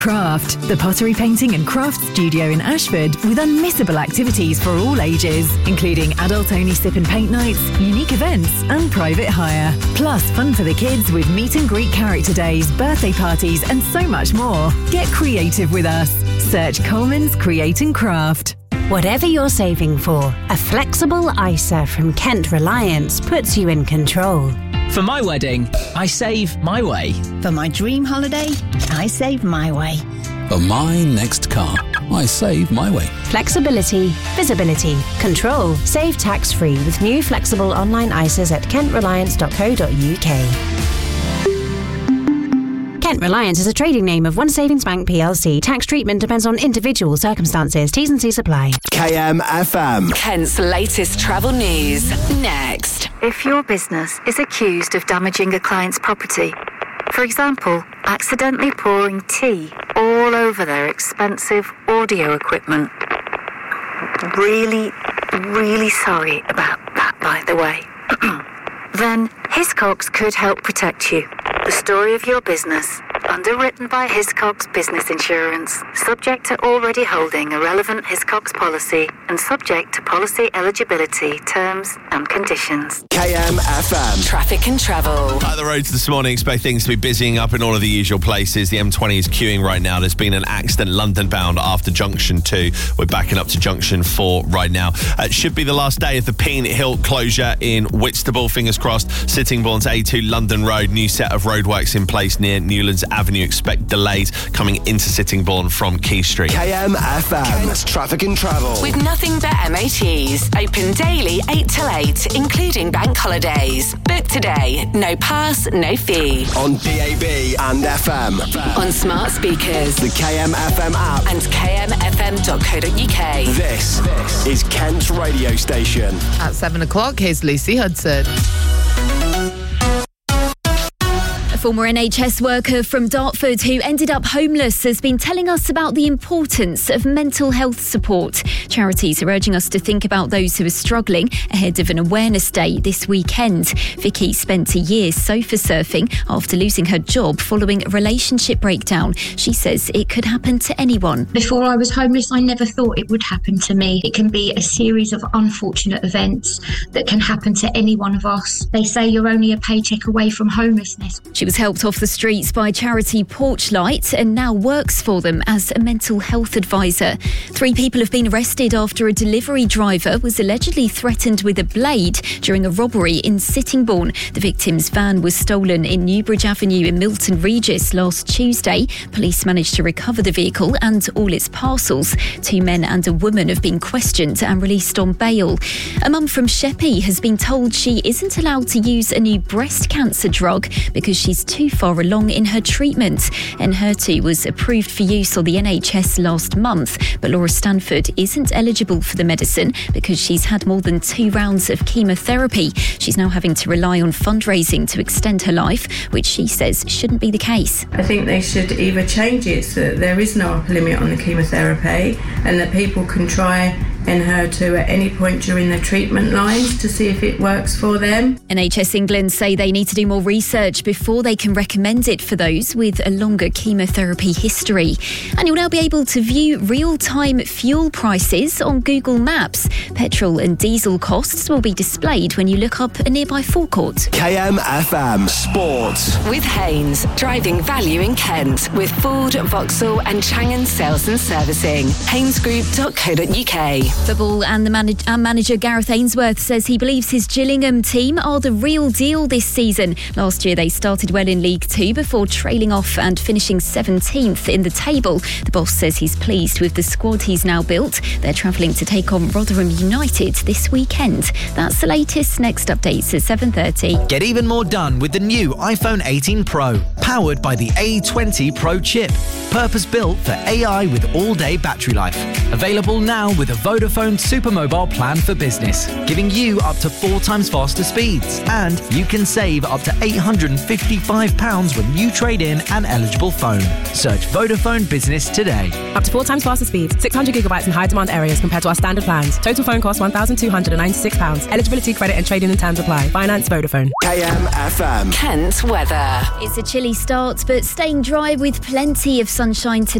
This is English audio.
Craft, the pottery painting and craft studio in Ashford with unmissable activities for all ages, including adult-only sip and paint nights, unique events and private hire. Plus fun for the kids with meet and greet character days, birthday parties and so much more. Get creative with us. Search Coleman's Create and Craft. Whatever you're saving for, a flexible ISA from Kent Reliance puts you in control. For my wedding, I save my way. For my dream holiday, I save my way. For my next car, I save my way. Flexibility, visibility, control. Save tax-free with new flexible online ISAs at kentreliance.co.uk. Kent Reliance is a trading name of One Savings Bank plc. Tax treatment depends on individual circumstances. T's and C's apply. KMFM. Kent's latest travel news. Next. If your business is accused of damaging a client's property, for example, accidentally pouring tea all over their expensive audio equipment, really sorry about that, by the way, then Hiscox could help protect you. The story of your business, underwritten by Hiscox Business Insurance, subject to already holding a relevant Hiscox policy and subject to policy eligibility, terms and conditions. KMFM. Traffic and travel. The roads this morning, expect things to be busying up in all of the usual places. The M20 is queuing right now. There's been an accident London bound after Junction 2. We're backing up to Junction 4 right now. It should be the last day of the Peen Hill closure in Whitstable. Fingers crossed. Sittingbourne's A2 London Road. New set of roadworks in place near Newlands Avenue. Expect delays coming into Sittingbourne from Key Street. KMFM. Kent's Traffic and Travel. With nothing but MOTs. Open daily 8 till 8, including bank holidays. Book today. No pass, no fee. On DAB and FM. On smart speakers. The KMFM app. And kmfm.co.uk. This is Kent's radio station. At 7 o'clock, here's Lucy Hudson. A former NHS worker from Dartford who ended up homeless has been telling us about the importance of mental health support. Charities are urging us to think about those who are struggling ahead of an awareness day this weekend. Vicky spent a year sofa surfing after losing her job following a relationship breakdown. She says it could happen to anyone. Before I was homeless, I never thought it would happen to me. It can be a series of unfortunate events that can happen to any one of us. They say you're only a paycheck away from homelessness. She was helped off the streets by charity Porchlight and now works for them as a mental health advisor. 3 people have been arrested after a delivery driver was allegedly threatened with a blade during a robbery in Sittingbourne. The victim's van was stolen in Newbridge Avenue in Milton Regis last Tuesday. Police managed to recover the vehicle and all its parcels. 2 men and a woman have been questioned and released on bail. A mum from Sheppey has been told she isn't allowed to use a new breast cancer drug because she's too far along in her treatment. Enhertu was approved for use on the NHS last month, but Laura Stanford isn't eligible for the medicine because she's had more than 2 rounds of chemotherapy. She's now having to rely on fundraising to extend her life, which she says shouldn't be the case. I think they should either change it so that there is no upper limit on the chemotherapy and that people can try Enhertu at any point during their treatment lines to see if it works for them. NHS England say they need to do more research before they can recommend it for those with a longer chemotherapy history. And you'll now be able to view real-time fuel prices on Google Maps. Petrol and diesel costs will be displayed when you look up a nearby forecourt. KMFM Sports. With Haynes, driving value in Kent with Ford, Vauxhall and Changan Sales and Servicing. Haynesgroup.co.uk. Football and manager Gareth Ainsworth says he believes his Gillingham team are the real deal this season. Last year they started well in League 2 before trailing off and finishing 17th in the table. The boss says he's pleased with the squad he's now built. They're travelling to take on Rotherham United this weekend. That's the latest. Next updates at 7:30. Get even more done with the new iPhone 18 Pro, powered by the A20 Pro chip. Purpose-built for AI with all-day battery life. Available now with a Vodafone Vodafone Supermobile plan for business, giving you up to 4 times faster speeds. And you can save up to £855 when you trade in an eligible phone. Search Vodafone Business today. Up to 4 times faster speeds, 600 gigabytes in high demand areas compared to our standard plans. Total phone cost £1,296. Eligibility, credit and trading and terms apply. Finance Vodafone. KMFM. Kent weather. It's a chilly start, but staying dry with plenty of sunshine today.